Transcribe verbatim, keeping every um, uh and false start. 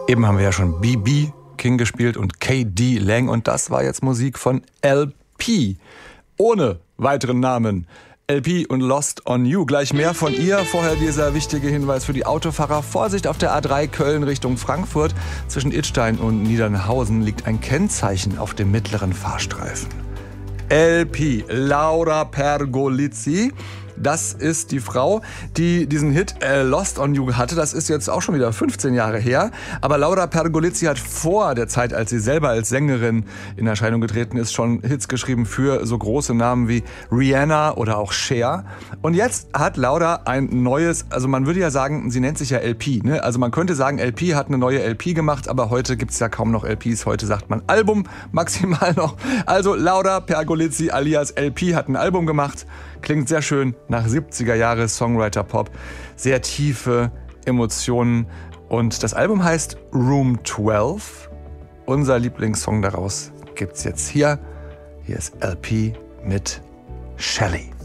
Eben haben wir ja schon B B King gespielt und K D Lang und das war jetzt Musik von L P. Ohne weiteren Namen. L P und Lost on You. Gleich mehr von ihr. Vorher dieser wichtige Hinweis für die Autofahrer. Vorsicht auf der A drei Köln Richtung Frankfurt. Zwischen Idstein und Niedernhausen liegt ein Kennzeichen auf dem mittleren Fahrstreifen. L P, Laura Pergolizzi. Das ist die Frau, die diesen Hit äh, Lost on You hatte. Das ist jetzt auch schon wieder fünfzehn Jahre her. Aber Laura Pergolizzi hat vor der Zeit, als sie selber als Sängerin in Erscheinung getreten ist, schon Hits geschrieben für so große Namen wie Rihanna oder auch Cher. Und jetzt hat Laura ein neues, also man würde ja sagen, sie nennt sich ja L P. Ne? Also man könnte sagen, L P hat eine neue L P gemacht, aber heute gibt es ja kaum noch L Ps. Heute sagt man Album maximal noch. Also Laura Pergolizzi alias L P hat ein Album gemacht. Klingt sehr schön nach siebziger Jahre Songwriter-Pop. Sehr tiefe Emotionen. Und das Album heißt Room zwölf. Unser Lieblingssong daraus gibt's jetzt hier. Hier ist L P mit Shelly.